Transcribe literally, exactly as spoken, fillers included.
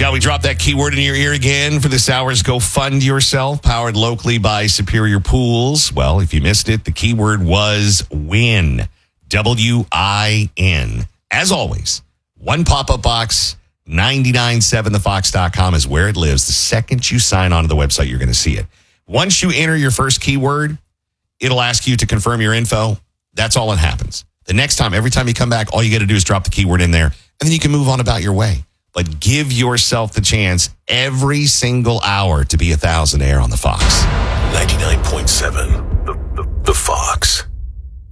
Shall we drop that keyword in your ear again for this hour's Go Fund Yourself, powered locally by Superior Pools? Well, if you missed it, the keyword was WIN. W I N. As always, one pop-up box, nine nine seven the fox dot com is where it lives. The second you sign on to the website, you're going to see it. Once you enter your first keyword, it'll ask you to confirm your info. That's all that happens. The next time, every time you come back, all you got to do is drop the keyword in there, and then you can move on about your way. But give yourself the chance every single hour to be a thousandaire on the Fox. ninety-nine point seven, the, the, the Fox.